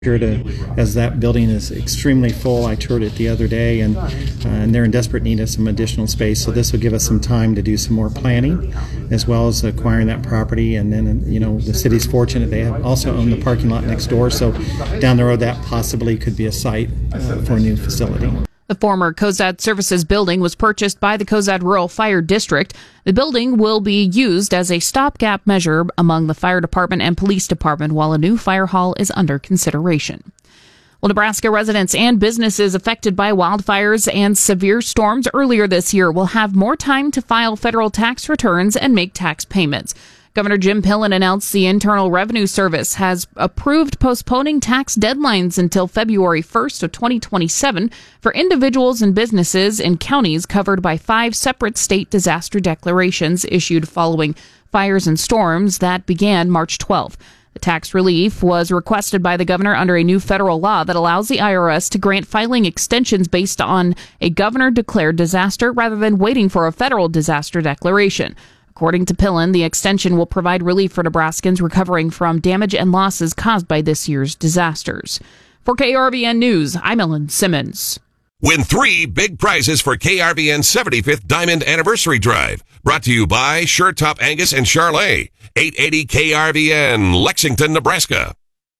as that building is extremely full. I toured it the other day, and they're in desperate need of some additional space. So this will give us some time to do some more planning, as well as acquiring that property. And then, the city's fortunate they have also own the parking lot next door. So down the road, that possibly could be a site for a new facility. The former Cozad Services building was purchased by the Cozad Rural Fire District. The building will be used as a stopgap measure among the fire department and police department while a new fire hall is under consideration. Well, Nebraska residents and businesses affected by wildfires and severe storms earlier this year will have more time to file federal tax returns and make tax payments. Governor Jim Pillen announced the Internal Revenue Service has approved postponing tax deadlines until February 1st of 2027 for individuals and businesses in counties covered by 5 separate state disaster declarations issued following fires and storms that began March 12th. The tax relief was requested by the governor under a new federal law that allows the IRS to grant filing extensions based on a governor-declared disaster rather than waiting for a federal disaster declaration. According to Pillen, the extension will provide relief for Nebraskans recovering from damage and losses caused by this year's disasters. For KRVN News, I'm Ellen Simmons. Win 3 big prizes for KRVN's 75th Diamond Anniversary Drive. Brought to you by Sure Top Angus and Charlet. 880 KRVN, Lexington, Nebraska.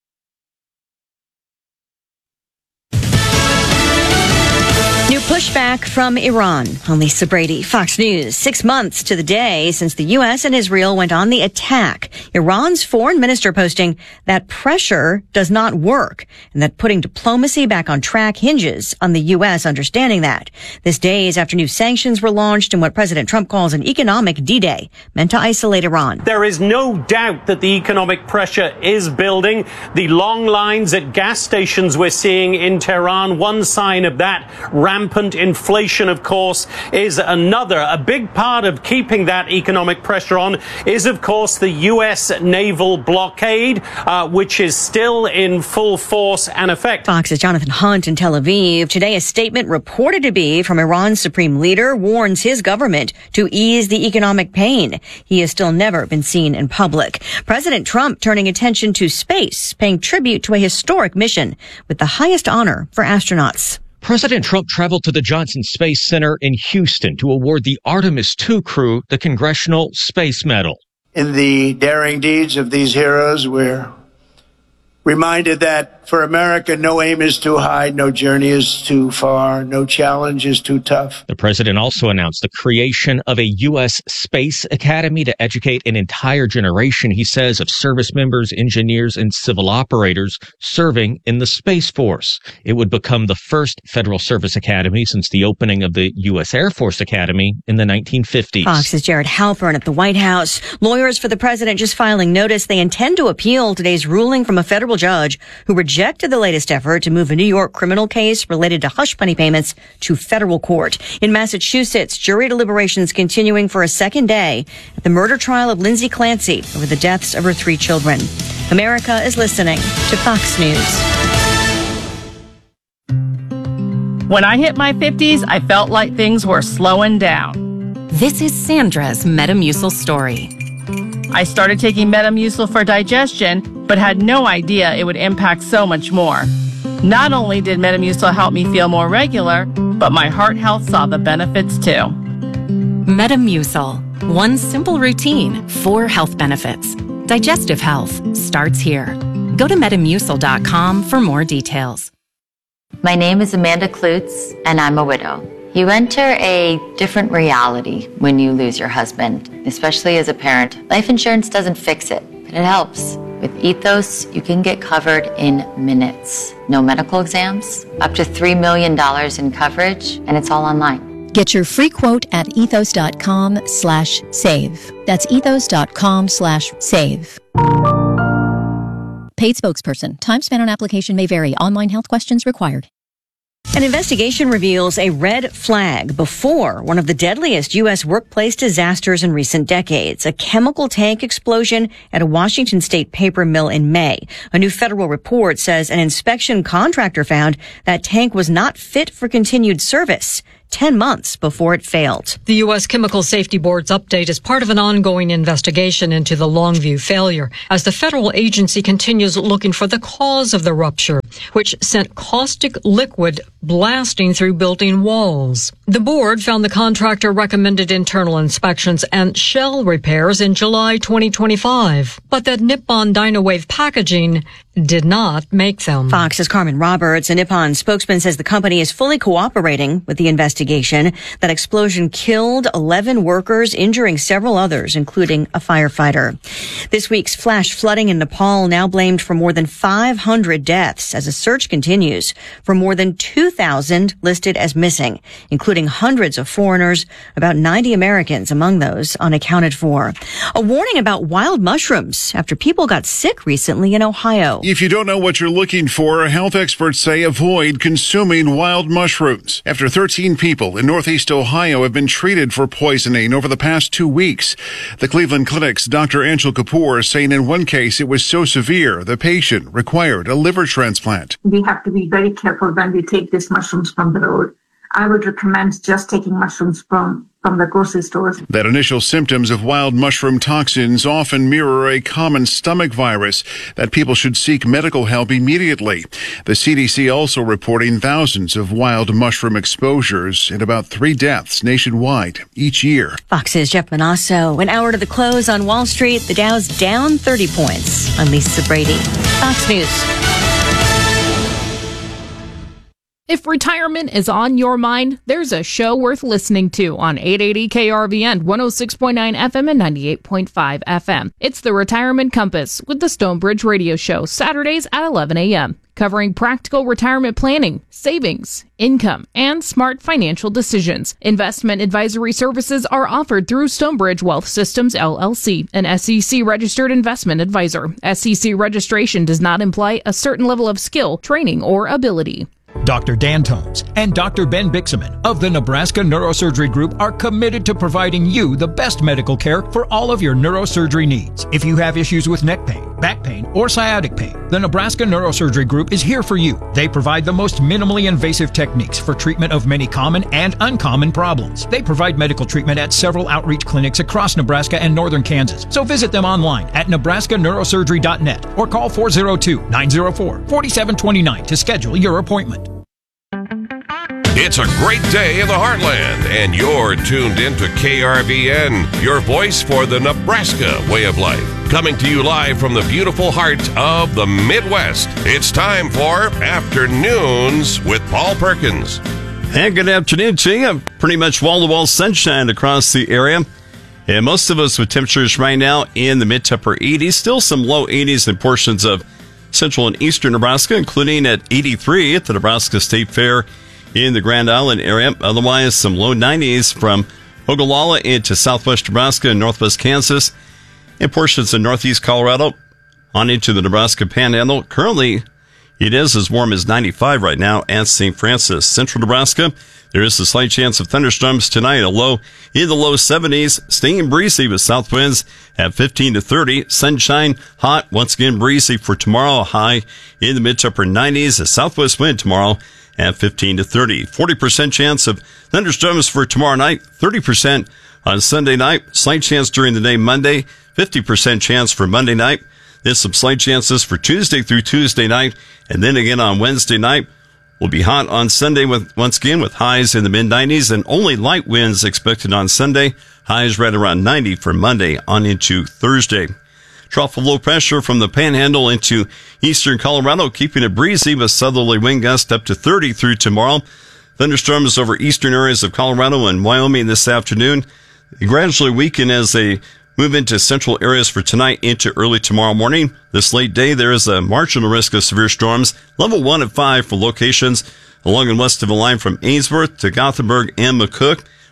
New pushback from Iran. I'm Lisa Brady, Fox News. 6 months to the day since the U.S. and Israel went on the attack. Iran's foreign minister posting that pressure does not work and that putting diplomacy back on track hinges on the U.S. understanding that. This days after new sanctions were launched in what President Trump calls an economic D-Day meant to isolate Iran. There is no doubt that the economic pressure is building. The long lines at gas stations we're seeing in Tehran, one sign of that. Rampant inflation, of course, is another. A big part of keeping that economic pressure on is, of course, the U.S. naval blockade, which is still in full force and effect. Fox's Jonathan Hunt in Tel Aviv. Today, a statement reported to be from Iran's supreme leader warns his government to ease the economic pain. He has still never been seen in public. President Trump turning attention to space, paying tribute to a historic mission with the highest honor for astronauts. President Trump traveled to the Johnson Space Center in Houston to award the Artemis II crew the Congressional Space Medal. In the daring deeds of these heroes, we're reminded that for America, no aim is too high, no journey is too far, no challenge is too tough. The president also announced the creation of a U.S. Space Academy to educate an entire generation, he says, of service members, engineers, and civil operators serving in the Space Force. It would become the first federal service academy since the opening of the U.S. Air Force Academy in the 1950s. Fox's Jared Halpern at the White House. Lawyers for the president just filing notice they intend to appeal today's ruling from a federal judge who rejected the latest effort to move a New York criminal case related to hush money payments to federal court. In Massachusetts, jury deliberations continuing for a second day at the murder trial of Lindsay Clancy over the deaths of her 3 children. America is listening to Fox News. When I hit my 50s, I felt like things were slowing down. This is Sandra's Metamucil story. I started taking Metamucil for digestion, but had no idea it would impact so much more. Not only did Metamucil help me feel more regular, but my heart health saw the benefits too. Metamucil. One simple routine, 4 health benefits. Digestive health starts here. Go to Metamucil.com for more details. My name is Amanda Klutz, and I'm a widow. You enter a different reality when you lose your husband, especially as a parent. Life insurance doesn't fix it, but it helps. With Ethos, you can get covered in minutes. No medical exams, up to $3 million in coverage, and it's all online. Get your free quote at ethos.com/save. That's ethos.com/save. Paid spokesperson. Time spent on application may vary. Online health questions required. An investigation reveals a red flag before one of the deadliest U.S. workplace disasters in recent decades, a chemical tank explosion at a Washington state paper mill in May. A new federal report says an inspection contractor found that tank was not fit for continued service 10 months before it failed. The U.S. Chemical Safety Board's update is part of an ongoing investigation into the Longview failure as the federal agency continues looking for the cause of the rupture, which sent caustic liquid blasting through building walls. The board found the contractor recommended internal inspections and shell repairs in July 2025, but that Nippon Dynawave Packaging did not make them. Fox's Carmen Roberts, a Nippon spokesman, says the company is fully cooperating with the investigation. That explosion killed 11 workers, injuring several others, including a firefighter. This week's flash flooding in Nepal now blamed for more than 500 deaths as a search continues for more than 2,000 listed as missing, including hundreds of foreigners, about 90 Americans among those unaccounted for. A warning about wild mushrooms after people got sick recently in Ohio. If you don't know what you're looking for, health experts say avoid consuming wild mushrooms. After 13 people in Northeast Ohio have been treated for poisoning over the past 2 weeks. The Cleveland Clinic's Dr. Angel Kapoor is saying in one case it was so severe the patient required a liver transplant. We have to be very careful when we take these mushrooms from the road. I would recommend just taking mushrooms from the grocery stores. That initial symptoms of wild mushroom toxins often mirror a common stomach virus, that people should seek medical help immediately. The CDC also reporting thousands of wild mushroom exposures and about 3 deaths nationwide each year. Fox's Jeff Manasso. An hour to the close on Wall Street. The Dow's down 30 points. I'm Lisa Brady. Fox News. If retirement is on your mind, there's a show worth listening to on 880 KRVN, 106.9 FM and 98.5 FM. It's the Retirement Compass with the Stonebridge Radio Show, Saturdays at 11 a.m., covering practical retirement planning, savings, income, and smart financial decisions. Investment advisory services are offered through Stonebridge Wealth Systems, LLC, an SEC-registered investment advisor. SEC registration does not imply a certain level of skill, training, or ability. Dr. Dan Tones and Dr. Ben Bixaman of the Nebraska Neurosurgery Group are committed to providing you the best medical care for all of your neurosurgery needs. If you have issues with neck pain, back pain, or sciatic pain, the Nebraska Neurosurgery Group is here for you. They provide the most minimally invasive techniques for treatment of many common and uncommon problems. They provide medical treatment at several outreach clinics across Nebraska and northern Kansas. So visit them online at nebraskaneurosurgery.net or call 402-904-4729 to schedule your appointment. It's a great day in the heartland, and you're tuned into KRVN, your voice for the Nebraska way of life. Coming to you live from the beautiful heart of the Midwest. It's time for Afternoons with Paul Perkins. And good afternoon to you. Pretty much wall-to-wall sunshine across the area. And most of us with temperatures right now in the mid to upper 80s. Still some low 80s in portions of central and eastern Nebraska, including at 83 at the Nebraska State Fair in the Grand Island area. Otherwise, some low 90s from Ogallala into southwest Nebraska and northwest Kansas and portions of northeast Colorado on into the Nebraska Panhandle. Currently, it is as warm as 95 right now at St. Francis. Central Nebraska, there is a slight chance of thunderstorms tonight, a low in the low 70s, staying breezy with south winds at 15 to 30. Sunshine, hot, once again breezy for tomorrow, high in the mid to upper 90s. A southwest wind tomorrow at 15 to 30. 40% chance of thunderstorms for tomorrow night, 30% on Sunday night, slight chance during the day Monday, 50% chance for Monday night. There's some slight chances for Tuesday through Tuesday night, and then again on Wednesday night. Will be hot on Sunday once again with highs in the mid-90s and only light winds expected on Sunday. Highs right around 90 for Monday on into Thursday. Trough of low pressure from the Panhandle into eastern Colorado, keeping it breezy with southerly wind gusts up to 30 through tomorrow. Thunderstorms over eastern areas of Colorado and Wyoming this afternoon. They gradually weaken as they move into central areas for tonight into early tomorrow morning. This late day, there is a marginal risk of severe storms. Level 1 at 5 for locations along and west of the line from Ainsworth to Gothenburg and McCook.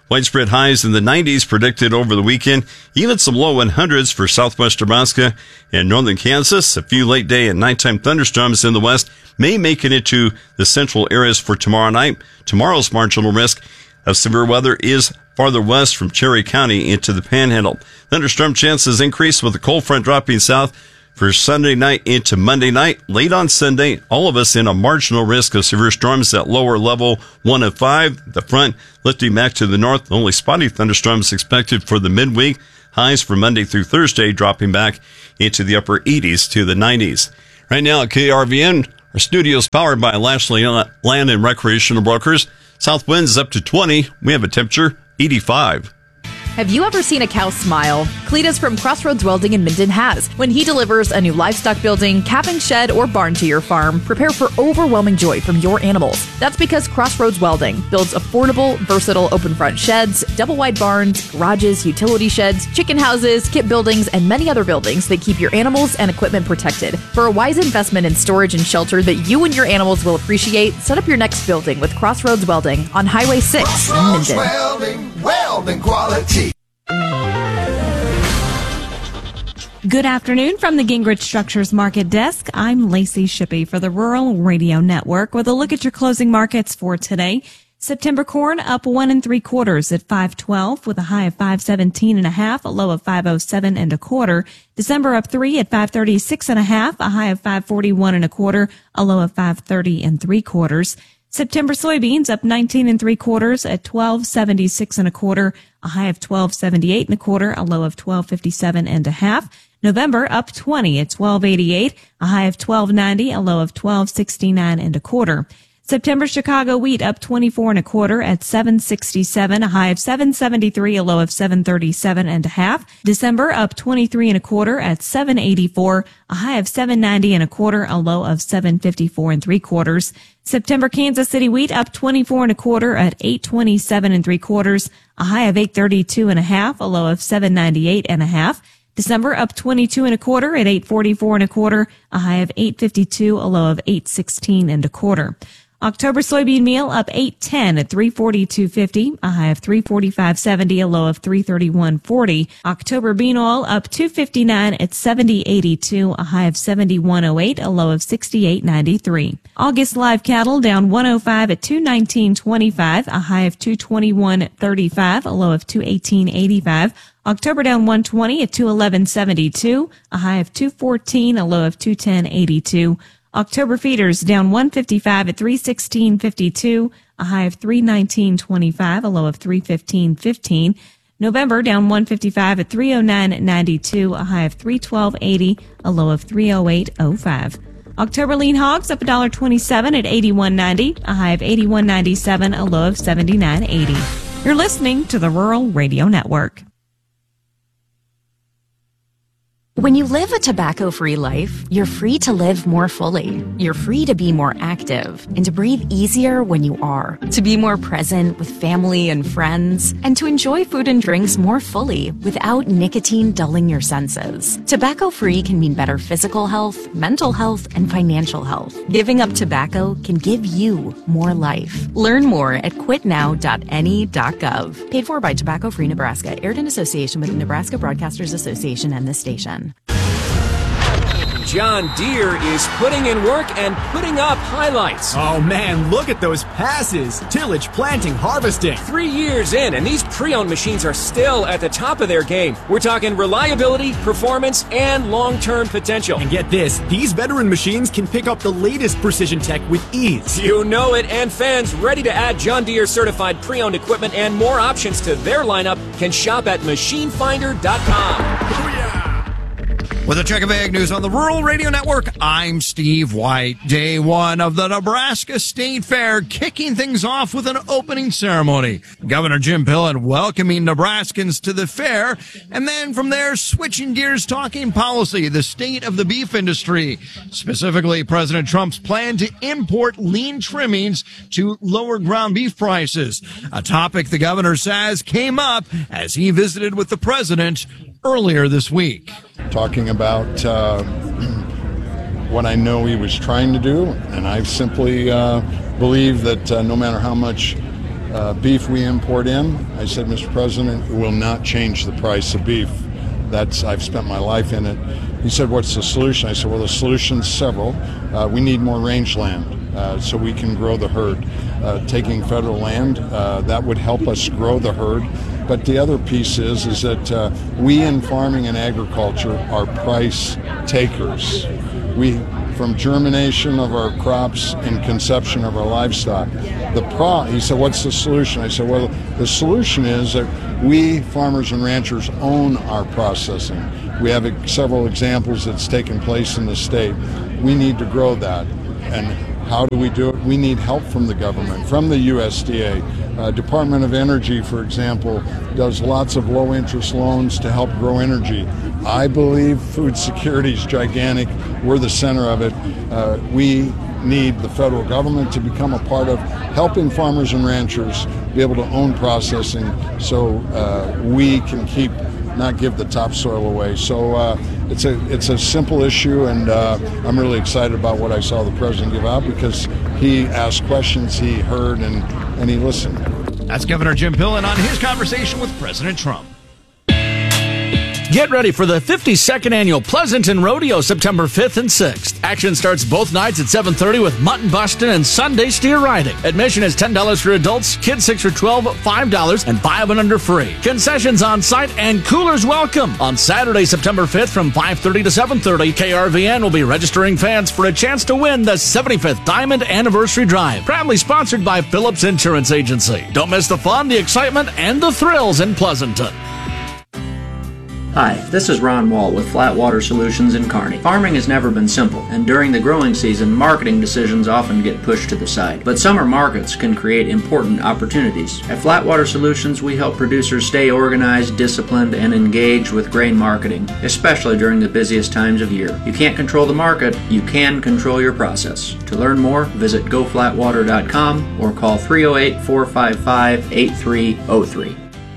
Widespread highs in the 90s predicted over the weekend. Even some low 100s for southwest Nebraska and northern Kansas. A few late day and nighttime thunderstorms in the west may make it into the central areas for tomorrow night. Tomorrow's marginal risk of severe weather is farther west from Cherry County into the Panhandle. Thunderstorm chances increase with the cold front dropping south for Sunday night into Monday night. Late on Sunday, all of us in a marginal risk of severe storms at lower level 1 of 5. The front lifting back to the north. Only spotty thunderstorms expected for the midweek. Highs for Monday through Thursday dropping back into the upper 80s to the 90s. Right now at KRVN, our studio is powered by Lashley Land and Recreational Brokers. South winds up to 20. We have a temperature 85. Have you ever seen a cow smile? Cletus from Crossroads Welding in Minden has. When he delivers a new livestock building, calving shed, or barn to your farm, prepare for overwhelming joy from your animals. That's because Crossroads Welding builds affordable, versatile open front sheds, double wide barns, garages, utility sheds, chicken houses, kit buildings, and many other buildings that keep your animals and equipment protected. For a wise investment in storage and shelter that you and your animals will appreciate, set up your next building with Crossroads Welding on Highway 6 in Minden. Welding quality. Good afternoon from the Gingrich Structures Market Desk. I'm Lacey Shippey for the Rural Radio Network with a look at your closing markets for today. September corn up 1 3/4 at 5.12 with a high of 5.17.5, a low of 5.07 1/4. December up 3 at 5.36.5, a high of 5.41 1/4, a low of 5.30 3/4. September soybeans up 19 3/4 at 12.76 1/4, a high of 12.78 1/4, a low of 12.57 1/2. November up 20 at 12.88, a high of 12.90, a low of 12.69 1/4. September Chicago wheat up 24 1/4 at 7.67, a high of 7.73, a low of 7.37 1/2. December up 23 1/4 at 7.84, a high of 7.90 1/4, a low of 7.54 3/4. September Kansas City wheat up 24 1/4 at 8.27 3/4, a high of 8.32 1/2, a low of 7.98 1/2. December up 22 1/4 at 8.44 1/4, a high of 8.52, a low of 8.16 1/4. October soybean meal up 8.10 at 342.50, a high of 345.70, a low of 331.40. October bean oil up 2.59 at 70.82, a high of 71.08, a low of 68.93. August live cattle down 105 at 219.25, a high of 221.35, a low of 218.85. October down 120 at 211.72, a high of 214, a low of 210.82. October feeders down 155 at 316.52, a high of 319.25, a low of 315.15. November down 155 at 309.92, a high of 312.80, a low of 308.05. October lean hogs up $1.27 at 81.90, a high of 81.97, a low of 79.80. You're listening to the Rural Radio Network. When you live a tobacco-free life, you're free to live more fully. You're free to be more active and to breathe easier when you are, to be more present with family and friends, and to enjoy food and drinks more fully without nicotine dulling your senses. Tobacco-free can mean better physical health, mental health, and financial health. Giving up tobacco can give you more life. Learn more at quitnow.ne.gov. Paid for by Tobacco Free Nebraska. Aired in association with the Nebraska Broadcasters Association and this station. John Deere is putting in work and putting up highlights. Oh man, look at those passes. Tillage, planting, harvesting. 3 years in, and these pre-owned machines are still at the top of their game. We're talking reliability, performance, and long-term potential. And get this, these veteran machines can pick up the latest precision tech with ease. You know it, and fans ready to add John Deere certified pre-owned equipment and more options to their lineup can shop at machinefinder.com. With a check of ag news on the Rural Radio Network, I'm Steve White. Day one of the Nebraska State Fair, kicking things off with an opening ceremony. Governor Jim Pillen welcoming Nebraskans to the fair, and then from there, switching gears, talking policy, the state of the beef industry, specifically President Trump's plan to import lean trimmings to lower ground beef prices, a topic the governor says came up as he visited with the president earlier this week. Talking about what I know he was trying to do, and I simply believe that no matter how much beef we import in. I said, Mr. President, it will not change the price of beef. I've spent my life in it. He said, what's the solution? I said, well, the solution's several. We need more rangeland so we can grow the herd. Taking federal land, that would help us grow the herd. But the other piece is that we in farming and agriculture are price takers. From germination of our crops and conception of our livestock. He said, what's the solution? I said, well, the solution is that we farmers and ranchers own our processing. We have several examples that's taken place in the state. We need to grow that. And how do we do it? We need help from the government, from the USDA. Department of Energy, for example, does lots of low-interest loans to help grow energy. I believe food security is gigantic. We're the center of it. We need the federal government to become a part of helping farmers and ranchers be able to own processing so we can not give the topsoil away. So it's a simple issue, and I'm really excited about what I saw the president give out because he asked questions, he heard, and he listened. That's Governor Jim Pillen on his conversation with President Trump. Get ready for the 52nd Annual Pleasanton Rodeo, September 5th and 6th. Action starts both nights at 7:30 with mutton busting and Sunday steer riding. Admission is $10 for adults, kids 6 or 12, $5, and 5 and under free. Concessions on site and coolers welcome. On Saturday, September 5th from 5:30 to 7:30, KRVN will be registering fans for a chance to win the 75th Diamond Anniversary Drive. Proudly sponsored by Phillips Insurance Agency. Don't miss the fun, the excitement, and the thrills in Pleasanton. Hi, this is Ron Wall with Flat Water Solutions in Kearney. Farming has never been simple, and during the growing season, marketing decisions often get pushed to the side. But summer markets can create important opportunities. At Flat Water Solutions, we help producers stay organized, disciplined, and engaged with grain marketing, especially during the busiest times of year. You can't control the market, you can control your process. To learn more, visit goflatwater.com or call 308-455-8303.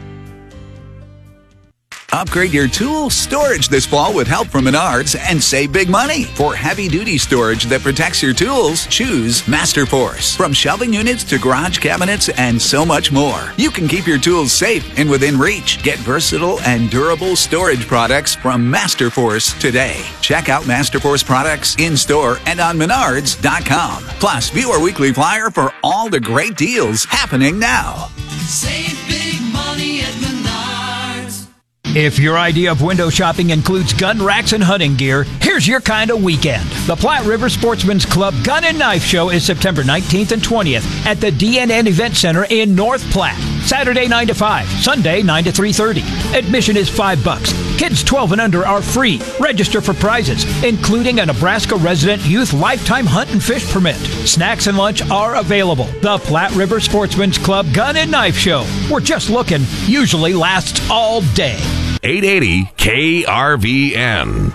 Upgrade your tool storage this fall with help from Menards and save big money. For heavy-duty storage that protects your tools, choose Masterforce. From shelving units to garage cabinets and so much more, you can keep your tools safe and within reach. Get versatile and durable storage products from Masterforce today. Check out Masterforce products in-store and on Menards.com. Plus, view our weekly flyer for all the great deals happening now. Save big money at Menards. If your idea of window shopping includes gun racks and hunting gear, here's your kind of weekend. The Platte River Sportsman's Club Gun and Knife Show is September 19th and 20th at the DNN Event Center in North Platte. Saturday 9 to 5, Sunday 9 to 3:30. Admission is $5. Kids 12 and under are free. Register for prizes, including a Nebraska resident youth lifetime hunt and fish permit. Snacks and lunch are available. The Platte River Sportsman's Club Gun and Knife Show. We're just looking. Usually lasts all day. 880 KRVN.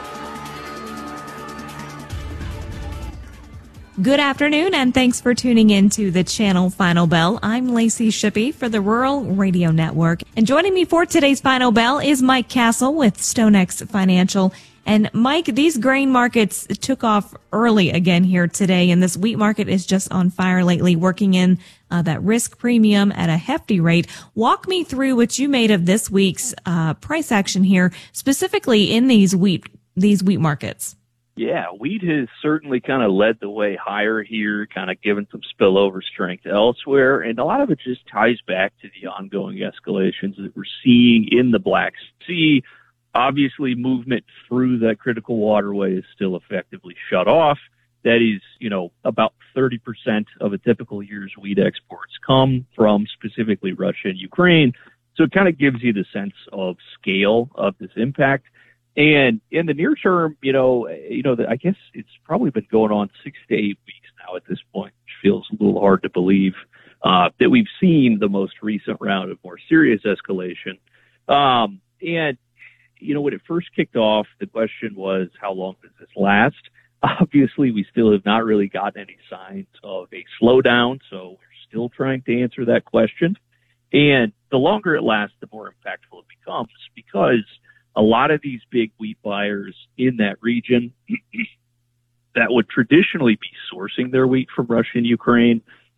Good afternoon, and thanks for tuning in to the Channel Final Bell. I'm Lacey Shippey for the Rural Radio Network. And joining me for today's Final Bell is Mike Castle with StoneX Financial. And Mike, these grain markets took off early again here today, and this wheat market is just on fire lately, working in that risk premium at a hefty rate. Walk me through what you made of this week's price action here, specifically in these wheat markets. Yeah, wheat has certainly kind of led the way higher here, kind of given some spillover strength elsewhere. And a lot of it just ties back to the ongoing escalations that we're seeing in the Black Sea. Obviously, movement through that critical waterway is still effectively shut off. That is, about 30% of a typical year's wheat exports come from specifically Russia and Ukraine. So it kind of gives you the sense of scale of this impact. And in the near term, I guess it's probably been going on 6 to 8 weeks now at this point, which feels a little hard to believe, that we've seen the most recent round of more serious escalation. And when it first kicked off, the question was, how long does this last? Obviously, we still have not really gotten any signs of a slowdown, so we're still trying to answer that question. And the longer it lasts, the more impactful it becomes, because a lot of these big wheat buyers in that region that would traditionally be sourcing their wheat from Russia and Ukraine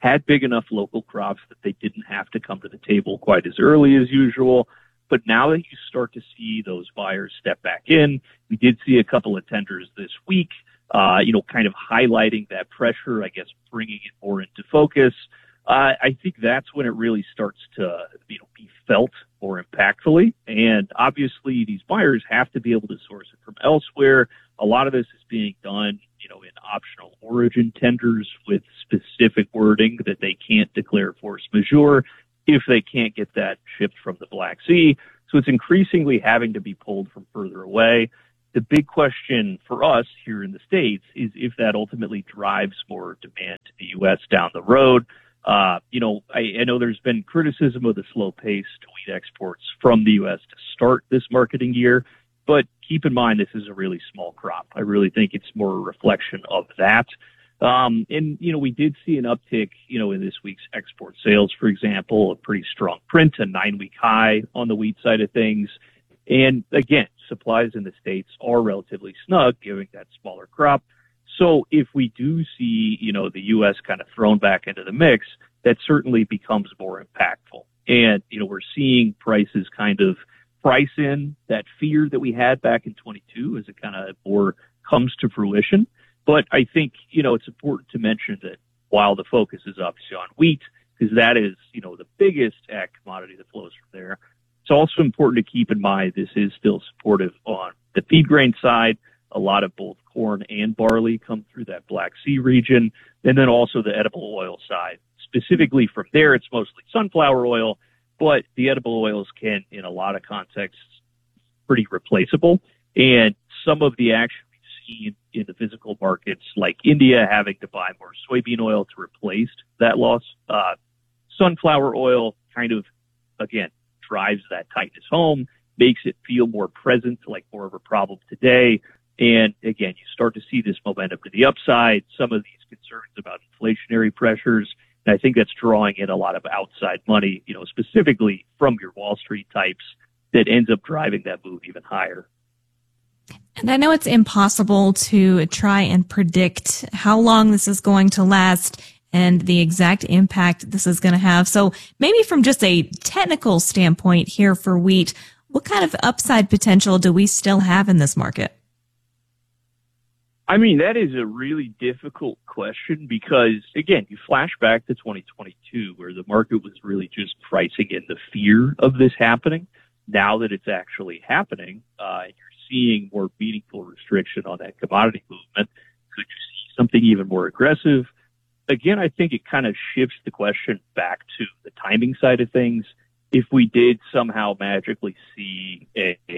had big enough local crops that they didn't have to come to the table quite as early as usual. But now that you start to see those buyers step back in, we did see a couple of tenders this week, kind of highlighting that pressure, I guess, bringing it more into focus. I think that's when it really starts to, be felt more impactfully. And obviously these buyers have to be able to source it from elsewhere. A lot of this is being done, in optional origin tenders with specific wording that they can't declare force majeure if they can't get that shipped from the Black Sea. So it's increasingly having to be pulled from further away. The big question for us here in the States is if that ultimately drives more demand to the U.S. down the road. I know there's been criticism of the slow pace to wheat exports from the U.S. to start this marketing year, but keep in mind this is a really small crop. I really think it's more a reflection of that. We did see an uptick, in this week's export sales, for example, a pretty strong print, a 9-week high on the wheat side of things. And again, supplies in the States are relatively snug, given that smaller crop. So if we do see, the U.S. kind of thrown back into the mix, that certainly becomes more impactful. And, we're seeing prices kind of price in that fear that we had back in 22 as it kind of more comes to fruition. But I think, it's important to mention that while the focus is obviously on wheat, because that is, the biggest ag commodity that flows from there, it's also important to keep in mind this is still supportive on the feed grain side. A lot of both corn and barley come through that Black Sea region. And then also the edible oil side. Specifically from there, it's mostly sunflower oil, but the edible oils can, in a lot of contexts, pretty replaceable. And some of the action we've seen in the physical markets, like India having to buy more soybean oil to replace that loss, sunflower oil kind of, again, drives that tightness home, makes it feel more present, like more of a problem today. And again, you start to see this momentum to the upside, some of these concerns about inflationary pressures. And I think that's drawing in a lot of outside money, specifically from your Wall Street types that ends up driving that move even higher. And I know it's impossible to try and predict how long this is going to last and the exact impact this is going to have. So maybe from just a technical standpoint here for wheat, what kind of upside potential do we still have in this market? I mean, that is a really difficult question because, again, you flash back to 2022 where the market was really just pricing in the fear of this happening. Now that it's actually happening, and you're seeing more meaningful restriction on that commodity movement, could you see something even more aggressive? Again, I think it kind of shifts the question back to the timing side of things. If we did somehow magically see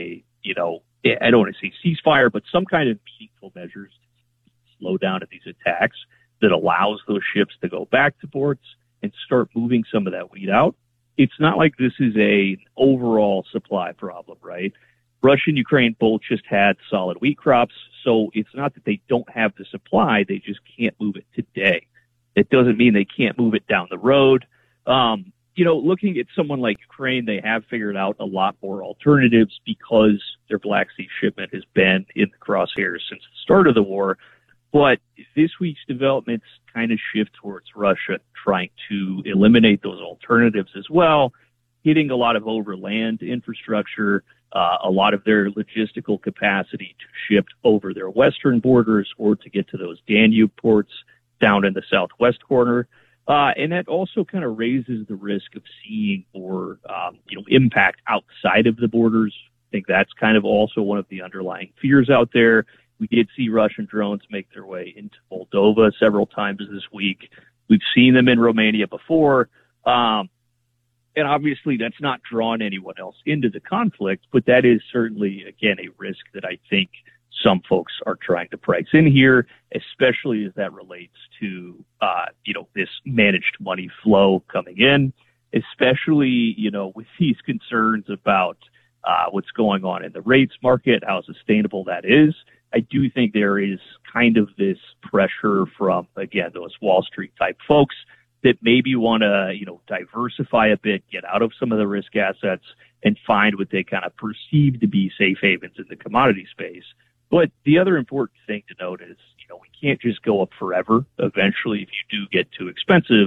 I don't want to say ceasefire, but some kind of meaningful measures to slow down at these attacks that allows those ships to go back to ports and start moving some of that wheat out. It's not like this is an overall supply problem, right? Russia and Ukraine both just had solid wheat crops, so it's not that they don't have the supply, they just can't move it today. It doesn't mean they can't move it down the road. Looking at someone like Ukraine, they have figured out a lot more alternatives because their Black Sea shipment has been in the crosshairs since the start of the war. But this week's developments kind of shift towards Russia trying to eliminate those alternatives as well, hitting a lot of overland infrastructure, a lot of their logistical capacity to ship over their western borders or to get to those Danube ports down in the southwest corner. And that also kind of raises the risk of seeing more, impact outside of the borders. I think that's kind of also one of the underlying fears out there. We did see Russian drones make their way into Moldova several times this week. We've seen them in Romania before. And obviously that's not drawn anyone else into the conflict, but that is certainly, again, a risk that I think some folks are trying to price in here, especially as that relates to, this managed money flow coming in, especially, with these concerns about what's going on in the rates market, how sustainable that is. I do think there is kind of this pressure from, again, those Wall Street type folks that maybe want to, diversify a bit, get out of some of the risk assets and find what they kind of perceive to be safe havens in the commodity space. But the other important thing to note is, we can't just go up forever. Eventually, if you do get too expensive,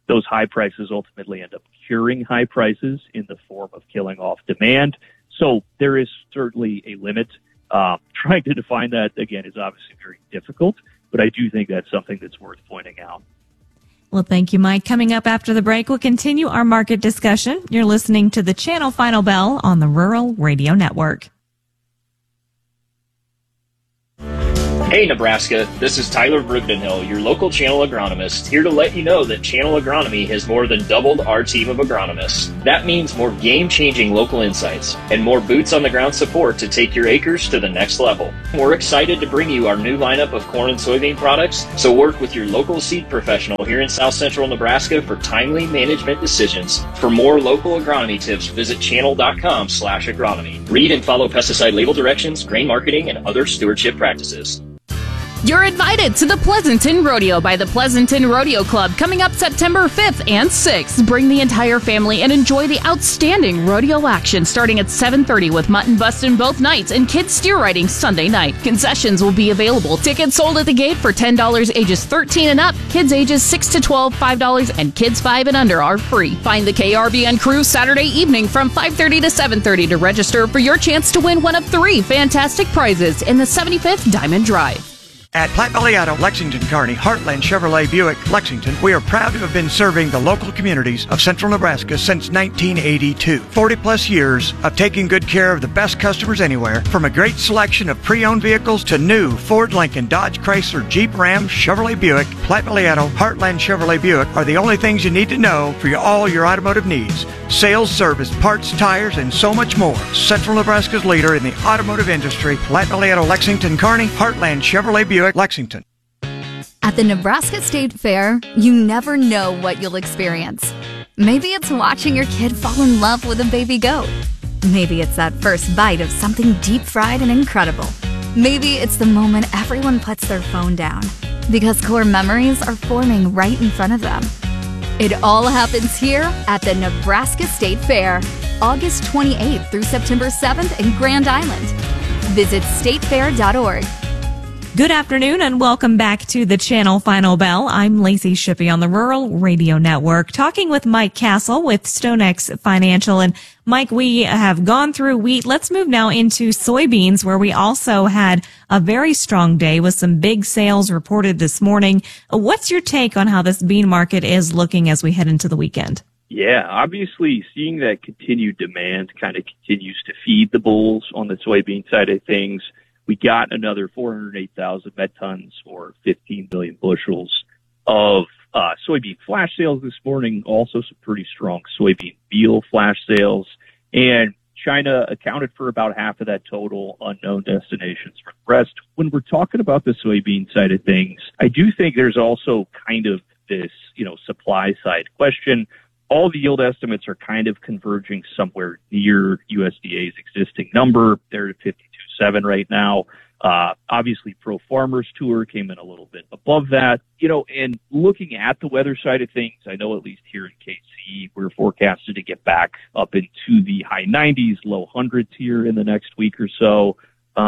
those high prices ultimately end up curing high prices in the form of killing off demand. So there is certainly a limit. Trying to define that, again, is obviously very difficult, but I do think that's something that's worth pointing out. Well, thank you, Mike. Coming up after the break, we'll continue our market discussion. You're listening to the Channel Final Bell on the Rural Radio Network. Hey Nebraska, this is Tyler Brugdenhill, your local Channel agronomist, here to let you know that Channel Agronomy has more than doubled our team of agronomists. That means more game-changing local insights and more boots-on-the-ground support to take your acres to the next level. We're excited to bring you our new lineup of corn and soybean products, so work with your local seed professional here in South Central Nebraska for timely management decisions. For more local agronomy tips, visit channel.com/agronomy. Read and follow pesticide label directions, grain marketing, and other stewardship practices. You're invited to the Pleasanton Rodeo by the Pleasanton Rodeo Club coming up September 5th and 6th. Bring the entire family and enjoy the outstanding rodeo action starting at 7:30 with mutton busting both nights and kids steer riding Sunday night. Concessions will be available. Tickets sold at the gate for $10 ages 13 and up. Kids ages 6 to 12, $5, and kids 5 and under are free. Find the KRVN crew Saturday evening from 5:30 to 7:30 to register for your chance to win one of 3 fantastic prizes in the 75th Diamond Drive. At Platte Valley Auto, Lexington, Kearney, Heartland Chevrolet Buick, Lexington, we are proud to have been serving the local communities of Central Nebraska since 1982. 40 plus years of taking good care of the best customers anywhere, from a great selection of pre-owned vehicles to new Ford, Lincoln, Dodge, Chrysler, Jeep, Ram, Chevrolet Buick. Platte Valley Auto, Heartland Chevrolet Buick are the only things you need to know for all your automotive needs. Sales, service, parts, tires, and so much more. Central Nebraska's leader in the automotive industry, Platte Valley Auto, Lexington, Kearney, Heartland Chevrolet Buick, Lexington. At the Nebraska State Fair, you never know what you'll experience. Maybe it's watching your kid fall in love with a baby goat. Maybe it's that first bite of something deep fried and incredible. Maybe it's the moment everyone puts their phone down because core memories are forming right in front of them. It all happens here at the Nebraska State Fair, August 28th through September 7th in Grand Island. Visit statefair.org. Good afternoon and welcome back to the Channel Final Bell. I'm Lacey Shippey on the Rural Radio Network, talking with Mike Castle with StoneX Financial. And Mike, we have gone through wheat. Let's move now into soybeans, where we also had a very strong day with some big sales reported this morning. What's your take on how this bean market is looking as we head into the weekend? Yeah, obviously seeing that continued demand kind of continues to feed the bulls on the soybean side of things. We got another 408,000 met tons or 15 million bushels of soybean flash sales this morning. Also some pretty strong soybean meal flash sales. And China accounted for about half of that total, unknown destinations for the rest. When we're talking about the soybean side of things, I do think there's also kind of this, supply side question. All the yield estimates are kind of converging somewhere near USDA's existing number. They're at 52.7 right now. Obviously, Pro Farmers Tour came in a little bit above that. And looking at the weather side of things, I know at least here in KC, we're forecasted to get back up into the high 90s, low hundreds here in the next week or so.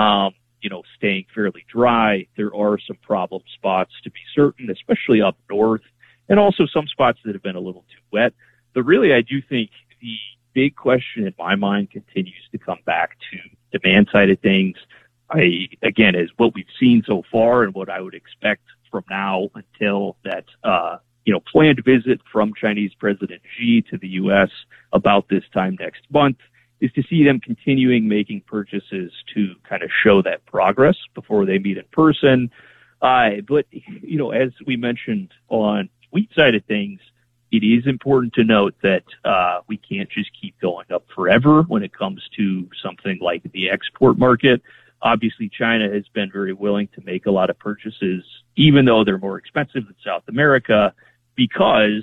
Staying fairly dry. There are some problem spots to be certain, especially up north, and also some spots that have been a little too wet. But really, I do think the big question in my mind continues to come back to demand side of things. Again, is what we've seen so far and what I would expect from now until that, planned visit from Chinese President Xi to the U.S. about this time next month is to see them continuing making purchases to kind of show that progress before they meet in person. But, as we mentioned on wheat side of things, it is important to note that we can't just keep going up forever when it comes to something like the export market. Obviously, China has been very willing to make a lot of purchases, even though they're more expensive than South America, because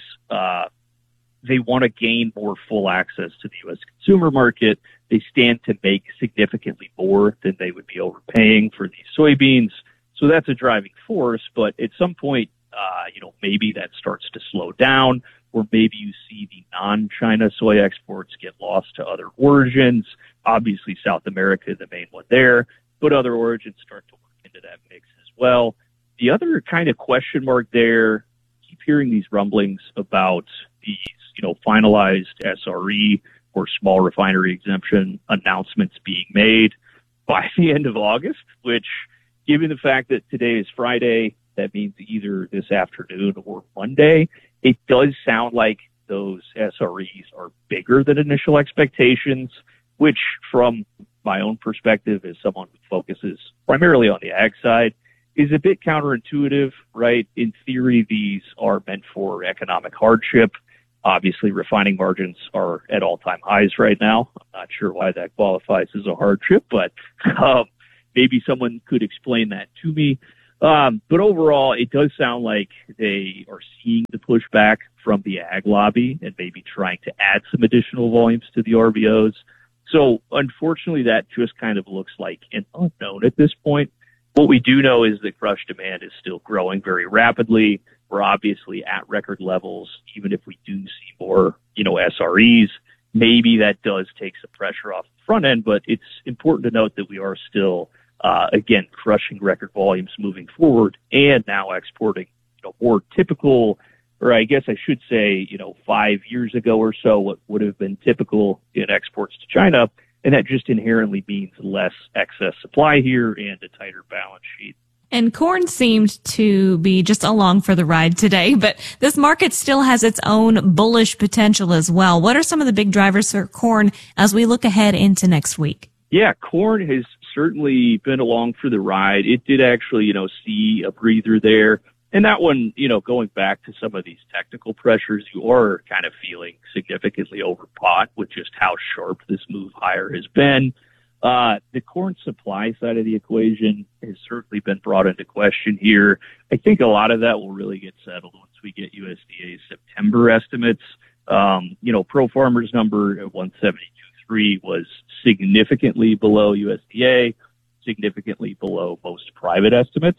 they want to gain more full access to the U.S. consumer market. They stand to make significantly more than they would be overpaying for these soybeans. So that's a driving force. But at some point, maybe that starts to slow down, or maybe you see the non-China soy exports get lost to other origins. Obviously, South America is the main one there, but other origins start to work into that mix as well. The other kind of question mark there, keep hearing these rumblings about these, finalized SRE or small refinery exemption announcements being made by the end of August, which, given the fact that today is Friday, that means either this afternoon or Monday, it does sound like those SREs are bigger than initial expectations, which from my own perspective as someone who focuses primarily on the ag side is a bit counterintuitive, right? In theory, these are meant for economic hardship. Obviously, refining margins are at all-time highs right now. I'm not sure why that qualifies as a hardship, but maybe someone could explain that to me. But overall, it does sound like they are seeing the pushback from the ag lobby and maybe trying to add some additional volumes to the RVOs. So unfortunately, that just kind of looks like an unknown at this point. What we do know is that crush demand is still growing very rapidly. We're obviously at record levels, even if we do see more, SREs. Maybe that does take some pressure off the front end, but it's important to note that we are still, again, crushing record volumes moving forward and now exporting, more typical, or I guess I should say, 5 years ago or so, what would have been typical in exports to China. And that just inherently means less excess supply here and a tighter balance sheet. And corn seemed to be just along for the ride today, but this market still has its own bullish potential as well. What are some of the big drivers for corn as we look ahead into next week? Yeah, corn has certainly been along for the ride. It did actually, see a breather there. And that one, going back to some of these technical pressures, you are kind of feeling significantly overbought with just how sharp this move higher has been. The corn supply side of the equation has certainly been brought into question here. I think a lot of that will really get settled once we get USDA's September estimates. Pro Farmer's number at 172.3 was significantly below USDA, significantly below most private estimates.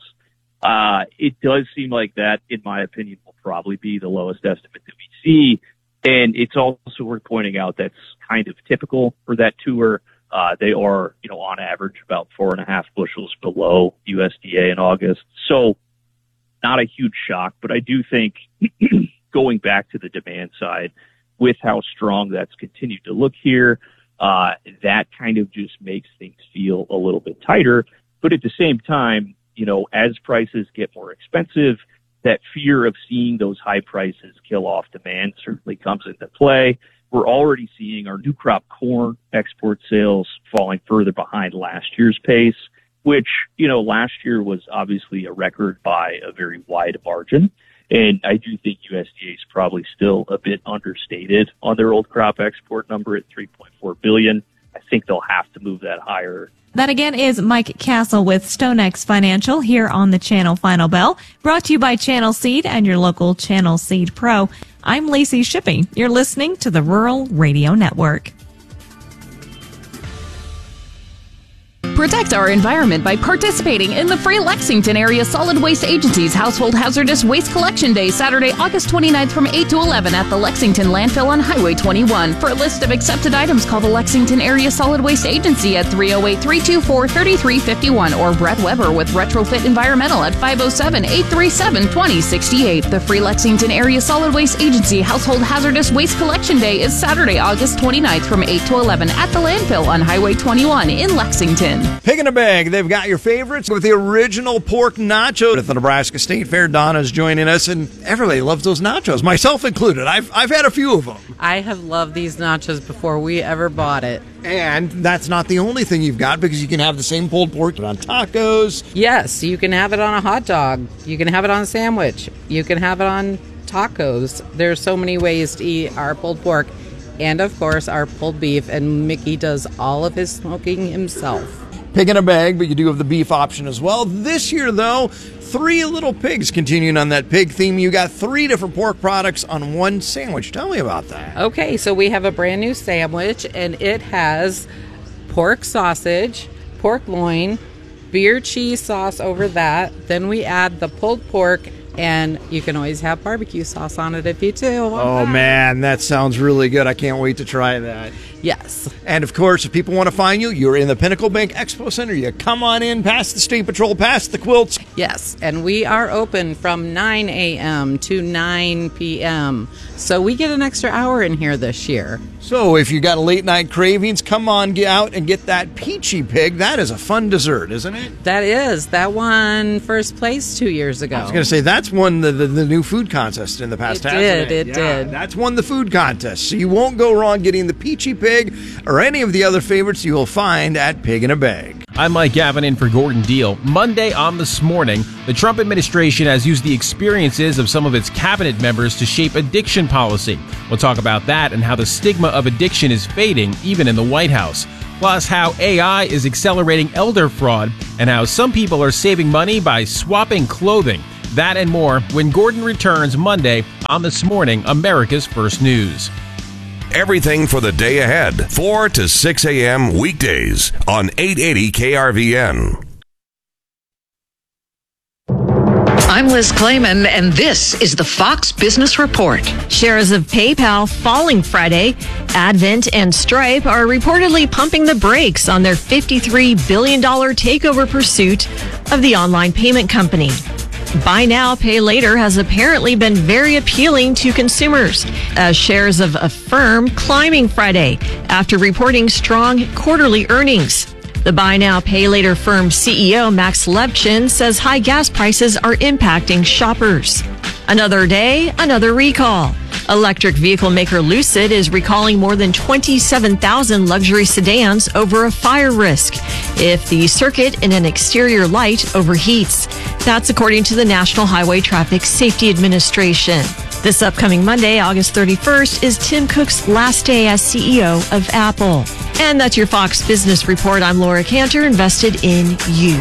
It does seem like that, in my opinion, will probably be the lowest estimate that we see. And it's also worth pointing out that's kind of typical for that tour. They are, on average about 4.5 bushels below USDA in August. So not a huge shock, but I do think going back to the demand side with how strong that's continued to look here, that kind of just makes things feel a little bit tighter. But at the same time, as prices get more expensive, that fear of seeing those high prices kill off demand certainly comes into play. We're already seeing our new crop corn export sales falling further behind last year's pace, which, last year was obviously a record by a very wide margin. And I do think USDA is probably still a bit understated on their old crop export number at 3.4 billion. I think they'll have to move that higher. That again is Mike Castle with StoneX Financial here on the Channel Final Bell, brought to you by Channel Seed and your local Channel Seed Pro. I'm Lacey Shippey. You're listening to the Rural Radio Network. Protect our environment by participating in the free Lexington Area Solid Waste Agency's Household Hazardous Waste Collection Day, Saturday, August 29th from 8 to 11 at the Lexington Landfill on Highway 21. For a list of accepted items, call the Lexington Area Solid Waste Agency at 308-324-3351 or Brett Weber with Retrofit Environmental at 507-837-2068. The free Lexington Area Solid Waste Agency Household Hazardous Waste Collection Day is Saturday, August 29th from 8 to 11 at the Landfill on Highway 21 in Lexington. Pig in a Bag, they've got your favorites with the original pork nachos at the Nebraska State Fair. Donna's joining us, and everybody loves those nachos, myself included. I've had a few of them. I have loved these nachos before we ever bought it. And that's not the only thing you've got, because you can have the same pulled pork on tacos. Yes, you can have it on a hot dog. You can have it on a sandwich. You can have it on tacos. There's so many ways to eat our pulled pork. And, of course, our pulled beef. And Mickey does all of his smoking himself. Pig in a bag, but you do have the beef option as well. This year, though, 3 little pigs, continuing on that pig theme. You got 3 different pork products on one sandwich. Tell me about that. Okay, so we have a brand new sandwich, and it has pork sausage, pork loin, beer cheese sauce over that. Then we add the pulled pork, and you can always have barbecue sauce on it if you do. Oh, man, that sounds really good. I can't wait to try that. Yes. And of course, if people want to find you, you're in the Pinnacle Bank Expo Center. You come on in, past the State Patrol, past the quilts. Yes, and we are open from 9 a.m. to 9 p.m. So we get an extra hour in here this year. So if you got a late night cravings, come on, get out and get that peachy pig. That is a fun dessert, isn't it? That is. That won first place 2 years ago. I was going to say, that's won the new food contest in the past. It did. That's won the food contest. So you won't go wrong getting the peachy pig or any of the other favorites you will find at Pig in a Bag. I'm Mike Gavin in for Gordon Deal. Monday on This Morning, the Trump administration has used the experiences of some of its cabinet members to shape addiction policy. We'll talk about that and how the stigma of addiction is fading, even in the White House. Plus, how AI is accelerating elder fraud and how some people are saving money by swapping clothing. That and more when Gordon returns Monday on This Morning, America's First News. Everything for the day ahead, 4 to 6 a.m. weekdays on 880 KRVN. I'm Liz Clayman, and this is the Fox Business Report. Shares of PayPal falling Friday. Advent and Stripe are reportedly pumping the brakes on their $53 billion takeover pursuit of the online payment company. Buy now, pay later has apparently been very appealing to consumers, as shares of Affirm climbing Friday after reporting strong quarterly earnings. The buy now, pay later firm CEO Max Levchin says high gas prices are impacting shoppers. Another day, another recall. Electric vehicle maker Lucid is recalling more than 27,000 luxury sedans over a fire risk if the circuit in an exterior light overheats. That's according to the National Highway Traffic Safety Administration. This upcoming Monday, August 31st, is Tim Cook's last day as CEO of Apple. And that's your Fox Business Report. I'm Laura Cantor, invested in you.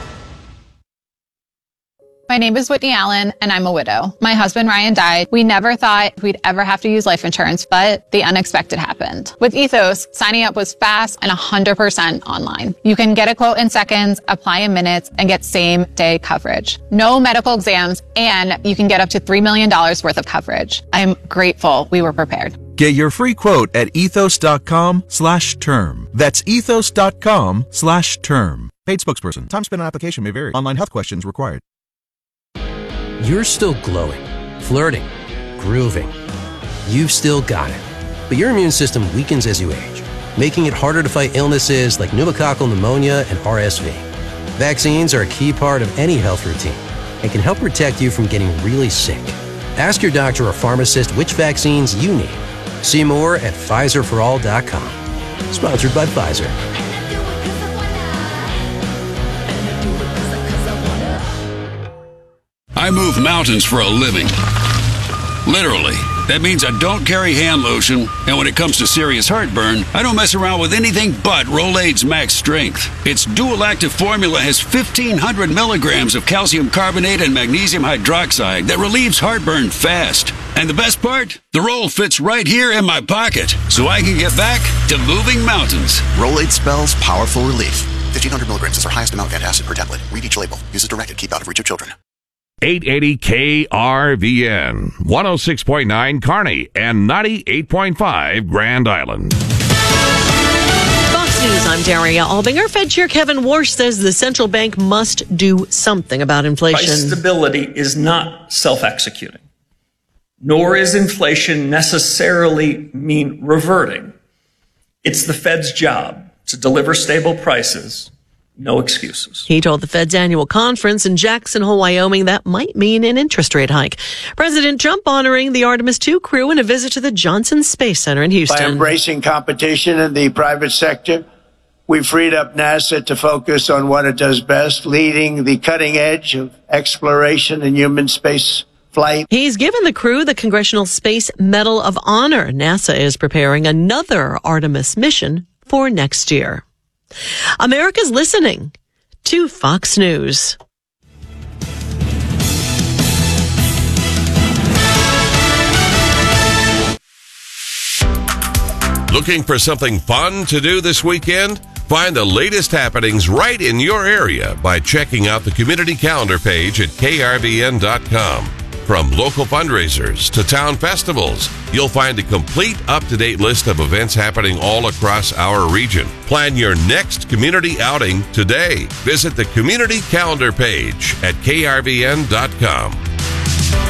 My name is Whitney Allen, and I'm a widow. My husband, Ryan, died. We never thought we'd ever have to use life insurance, but the unexpected happened. With Ethos, signing up was fast and 100% online. You can get a quote in seconds, apply in minutes, and get same-day coverage. No medical exams, and you can get up to $3 million worth of coverage. I'm grateful we were prepared. Get your free quote at ethos.com/term. That's ethos.com/term. Paid spokesperson. Time spent on application may vary. Online health questions required. You're still glowing, flirting, grooving. You've still got it. But your immune system weakens as you age, making it harder to fight illnesses like pneumococcal pneumonia and RSV. Vaccines are a key part of any health routine and can help protect you from getting really sick. Ask your doctor or pharmacist which vaccines you need. See more at PfizerForAll.com. Sponsored by Pfizer. I move mountains for a living. Literally. That means I don't carry hand lotion, and when it comes to serious heartburn, I don't mess around with anything but Rolaids Max Strength. Its dual-active formula has 1,500 milligrams of calcium carbonate and magnesium hydroxide that relieves heartburn fast. And the best part? The roll fits right here in my pocket, so I can get back to moving mountains. Rolaids spells powerful relief. 1,500 milligrams is our highest amount of antacid per tablet. Read each label. Use as directed. Keep out of reach of children. 880 KRVN, 106.9 Kearney, and 98.5 Grand Island. Fox News, I'm Daria Albinger. Fed Chair Kevin Warsh says the central bank must do something about inflation. Price stability is not self-executing, nor is inflation necessarily mean reverting. It's the Fed's job to deliver stable prices. No excuses. He told the Fed's annual conference in Jackson Hole, Wyoming, that might mean an interest rate hike. President Trump honoring the Artemis II crew in a visit to the Johnson Space Center in Houston. By embracing competition in the private sector, we freed up NASA to focus on what it does best, leading the cutting edge of exploration and human space flight. He's given the crew the Congressional Space Medal of Honor. NASA is preparing another Artemis mission for next year. America's listening to Fox News. Looking for something fun to do this weekend? Find the latest happenings right in your area by checking out the community calendar page at krvn.com. From local fundraisers to town festivals, you'll find a complete up-to-date list of events happening all across our region. Plan your next community outing today. Visit the community calendar page at krvn.com.